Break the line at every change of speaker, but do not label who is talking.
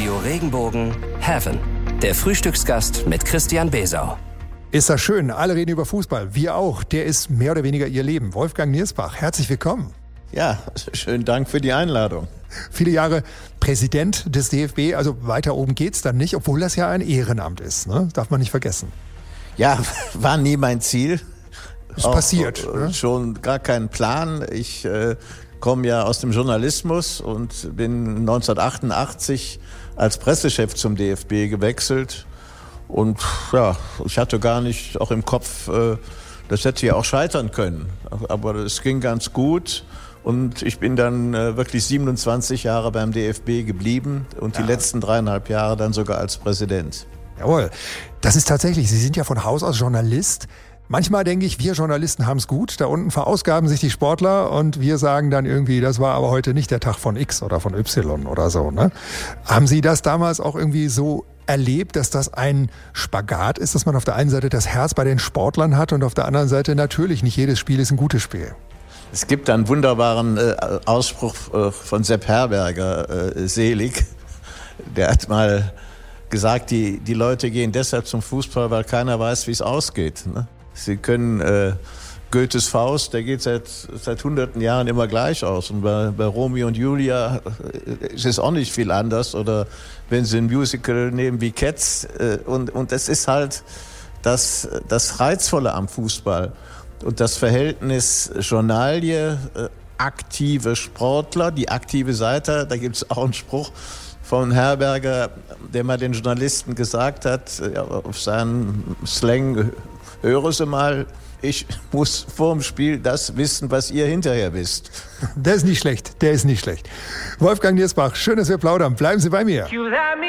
Radio Regenbogen Heaven. Der Frühstücksgast mit Christian Besau.
Ist das schön, alle reden über Fußball, wir auch. Der ist mehr oder weniger ihr Leben. Wolfgang Niersbach, herzlich willkommen.
Ja, schönen Dank für die Einladung.
Viele Jahre Präsident des DFB, also weiter oben geht's dann nicht, obwohl das ja ein Ehrenamt ist, ne? Darf man nicht vergessen.
Ja, war nie mein Ziel.
Ist passiert. Ne?
Schon gar keinen Plan. Ich komme ja aus dem Journalismus und bin 1988 als Pressechef zum DFB gewechselt. Und ja, ich hatte gar nicht auch im Kopf, das hätte ja auch scheitern können. Aber es ging ganz gut. Und ich bin dann wirklich 27 Jahre beim DFB geblieben und die letzten 3,5 Jahre dann sogar als Präsident.
Jawohl, das ist tatsächlich, Sie sind ja von Haus aus Journalist. Manchmal denke ich, wir Journalisten haben es gut. Da unten verausgaben sich die Sportler und wir sagen dann irgendwie, das war aber heute nicht der Tag von X oder von Y oder so. Ne? Haben Sie das damals auch irgendwie so erlebt, dass das ein Spagat ist, dass man auf der einen Seite das Herz bei den Sportlern hat und auf der anderen Seite natürlich nicht jedes Spiel ist ein gutes Spiel?
Es gibt einen wunderbaren Ausspruch von Sepp Herberger, selig. Der hat mal gesagt, die Leute gehen deshalb zum Fußball, weil keiner weiß, wie es ausgeht. Ne? Sie können Goethes Faust, der geht seit hunderten Jahren immer gleich aus. Und bei Romeo und Julia ist es auch nicht viel anders. Oder wenn Sie ein Musical nehmen wie Cats. Und das ist halt das Reizvolle am Fußball. Und das Verhältnis Journalie, aktive Sportler, die aktive Seite, da gibt es auch einen Spruch von Herberger, der mal den Journalisten gesagt hat, auf seinen Slang, höre Sie mal, ich muss vor dem Spiel das wissen, was ihr hinterher wisst.
Der ist nicht schlecht, der ist nicht schlecht. Wolfgang Niersbach, schön, dass wir plaudern. Bleiben Sie bei mir.